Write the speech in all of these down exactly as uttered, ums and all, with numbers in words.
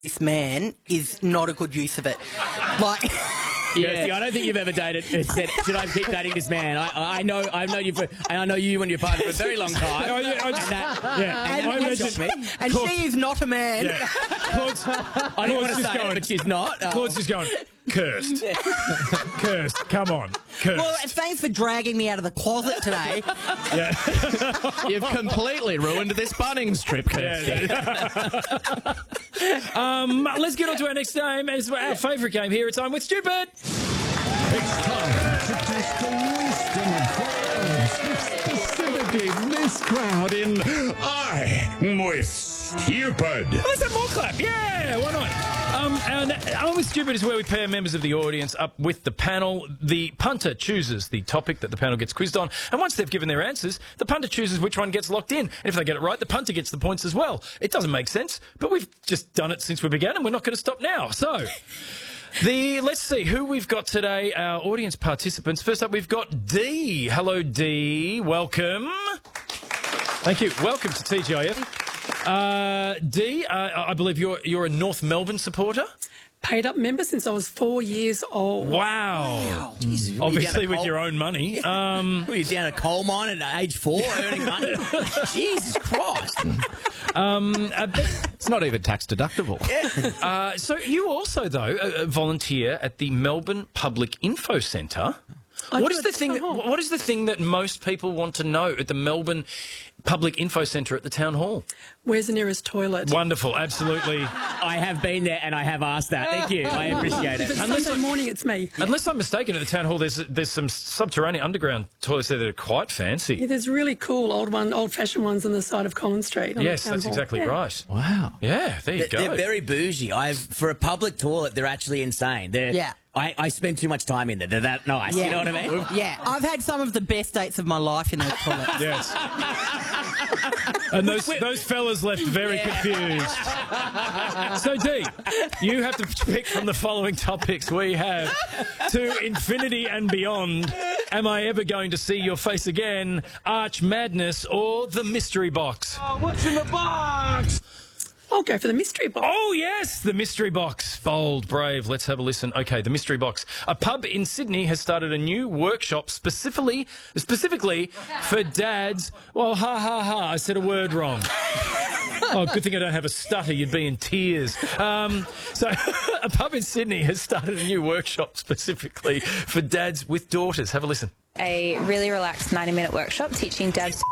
this man is not a good use of it. Like... Yeah, see, I don't think you've ever dated. Said, should I keep dating this man? I, I know, I've known you for, I know you and your partner for a very long time. Oh, yeah, I, and that, yeah, and I that imagine, shocked me. And Claude- she is not a man. Yeah. Claude's, I didn't want Claude's to just say going, it, but she's not. Uh, Claude's just going, cursed. Cursed. Come on. Cursed. Well, thanks for dragging me out of the closet today. yeah. You've completely ruined this Bunnings trip, Kirsty. um, let's get on to our next game. It's our favourite game here. It's I'm With Stupid. It's time to test the wisdom of crowds, specifically this crowd in I'm With Stupid. Let's have more clap. Yeah, why not? Um, and I'm With Stupid is where we pair members of the audience up with the panel. The punter chooses the topic that the panel gets quizzed on, and once they've given their answers, the punter chooses which one gets locked in. And if they get it right, the punter gets the points as well. It doesn't make sense, but we've just done it since we began, and we're not going to stop now. So... The let's see who we've got today. Our audience participants. First up, we've got Dee. Hello, Dee. Welcome. Thank you. Welcome to T G I F. Uh, Dee, uh, I believe you're you're a North Melbourne supporter. Paid up member since I was four years old. Wow. Wow. Jeez, Obviously, you with down a your coal- own money. Um, Were you down a coal mine at age four earning money? Jesus Christ. um, uh, It's not even tax deductible. uh, so you also, though, uh, volunteer at the Melbourne Public Info Centre. I What do is at the the thing? Town That, Hall. what is the thing that most people want to know at the Melbourne Public Info Centre at the Town Hall? Where's the nearest toilet? Wonderful, absolutely. I have been there and I have asked that. Thank you. I appreciate If it. it's Sunday morning, it's me. Unless I'm mistaken, at the Town Hall, there's there's some subterranean underground toilets there that are quite Yeah, fancy. there's really cool old one, old-fashioned ones on the side of Collins Street. on Yes, the Town that's Hall. exactly Yeah. right. Wow. Yeah, there you They're go. very bougie. I've for a public toilet, they're actually insane. They're, Yeah. I, I spend too much time in there. They're that nice. Yeah. You know what I mean? Yeah, I've had some of the best dates of my life in those toilets. Yes. And those those fellas left very confused. So, Dee, you have to pick from the following topics we have. To infinity and beyond, am I ever going to see your face again, Arch Madness, or the Mystery Box? What's in the box? I'll go for the mystery box. Oh, yes, the Mystery Box. Bold, brave. Let's have a listen. Okay, the Mystery Box. A pub in Sydney has started a new workshop specifically specifically for dads. Well, ha, ha, ha, I said a word wrong. Oh, good thing I don't have a stutter. You'd be in tears. Um, so, a pub in Sydney has started a new workshop specifically for dads with daughters. Have a listen. A really relaxed ninety minute workshop teaching dads.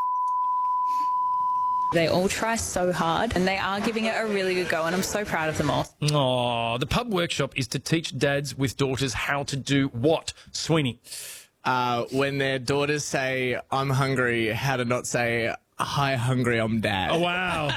They all try so hard and they are giving it a really good go, and I'm so proud of them all. Oh, the pub workshop is to teach dads with daughters how to do what, Sweeney? Uh, when their daughters say, I'm hungry, how to not say, hi, hungry, I'm dad. Oh, wow.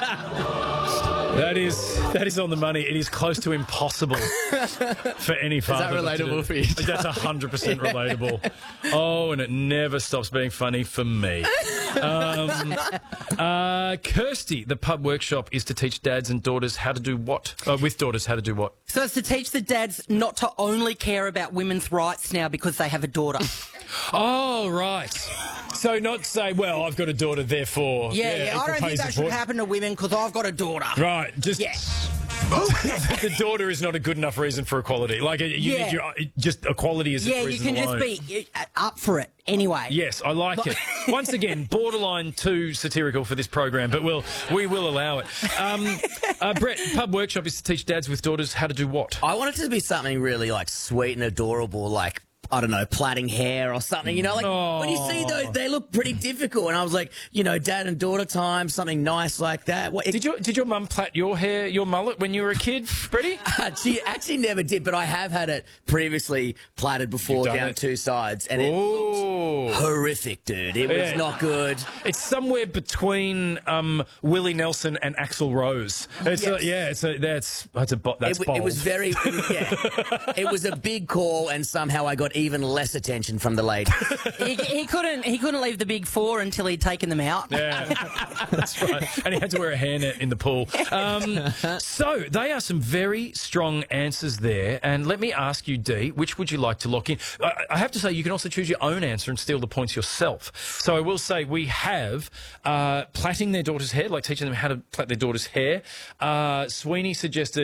That is that is on the money. It is close to impossible for any father. that to do. relatable for you? That's one hundred percent relatable. Oh, and it never stops being funny for me. Um, uh, Kirsty, the pub workshop is to teach dads and daughters how to do what? Uh, with daughters, how to do what? So it's to teach the dads not to only care about women's rights now because they have a daughter. Oh, right. So not say, well, I've got a daughter, therefore... Yeah, yeah, I equal don't pay think is that should important. happen to women because I've got a daughter. Right, just... Yeah. The daughter is not a good enough reason for equality. Like, you Yeah. need your, just equality is Yeah, a you reason can alone. just be uh, up for it anyway. Yes, I like it. Once again, borderline too satirical for this program, but we'll, we will allow it. Um, uh, Brett, Pub Workshop is to teach dads with daughters how to do what? I want it to be something really like sweet and adorable, like, I don't know, plaiting hair or something, you know, like Oh. when you see those, they look pretty difficult. And I was like, you know, dad and daughter time, something nice like that. What, Did your did your mum plait your hair, your mullet, when you were a kid, Bretty? She actually never did, but I have had it previously plaited before You've done down it. two sides, and it Oh. looked horrific, dude. It was Yeah. not good. It's somewhere between um, Willie Nelson and Axl Rose. It's a, Yes. yeah, it's a, that's that's a bo- that's It, w- bold. it was very, yeah. It was a big call, and somehow I got even less attention from the ladies. he, he couldn't. He couldn't leave the big four until he'd taken them out. Yeah, that's right. And he had to wear a hairnet in the pool. Um, so they are some very strong answers there. And let me ask you, Dee, which would you like to lock in? I, I have to say, you can also choose your own answer and steal the points yourself. So I will say we have uh, plaiting their daughter's hair, like teaching them how to plait their daughter's hair. Uh, Sweeney suggested